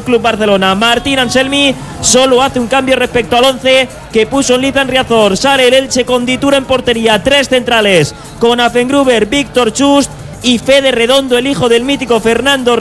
Club Barcelona. Martín Anselmi solo hace un cambio respecto al 11 que puso en Lizan Riazor. Sale el Elche con Dituro en portería, 3 centrales con Afengruber, Víctor Chust y Fede Redondo, el hijo del mítico Fernando